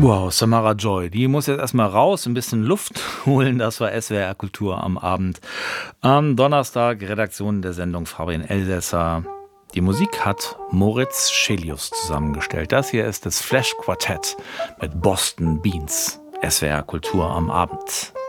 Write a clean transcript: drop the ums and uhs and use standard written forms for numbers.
Wow, Samara Joy, die muss jetzt erstmal raus, ein bisschen Luft holen. Das war SWR Kultur am Abend. Am Donnerstag, Redaktion der Sendung Fabian Elsässer. Die Musik hat Moritz Schelius zusammengestellt. Das hier ist das Flash Quartett mit Boston Beans. SWR Kultur am Abend.